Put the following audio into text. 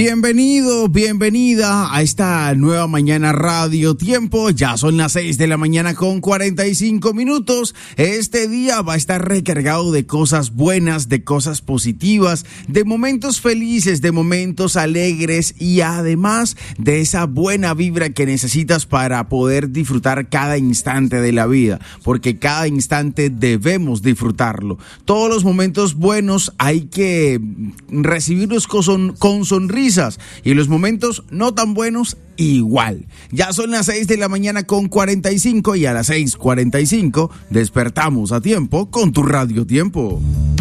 Bienvenido, bienvenida a esta nueva mañana Radio Tiempo. Ya son las 6 de la mañana con 45 minutos. Este día va a estar recargado de cosas buenas, de cosas positivas, de momentos felices, de momentos alegres y además de esa buena vibra que necesitas para poder disfrutar cada instante de la vida, porque cada instante debemos disfrutarlo. Todos los momentos buenos hay que recibirlos con sonrisa. Y los momentos no tan buenos igual. Ya son las 6 de la mañana con 45 y a las 6:45 despertamos a tiempo con tu Radio Tiempo.